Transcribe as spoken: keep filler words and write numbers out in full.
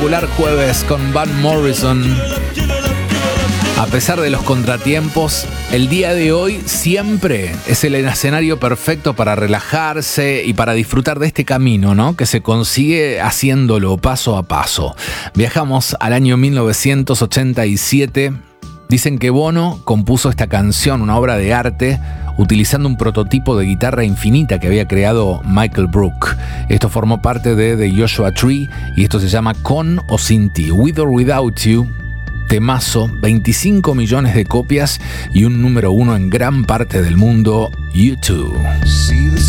Popular jueves con Van Morrison. A pesar de los contratiempos, el día de hoy siempre es el escenario perfecto para relajarse y para disfrutar de este camino, ¿no? Que se consigue haciéndolo paso a paso. Viajamos al año mil novecientos ochenta y siete. Dicen que Bono compuso esta canción, una obra de arte, utilizando un prototipo de guitarra infinita que había creado Michael Brook. Esto formó parte de The Joshua Tree y esto se llama Con o Sin Ti, With or Without You. Temazo, veinticinco millones de copias y un número uno en gran parte del mundo, YouTube.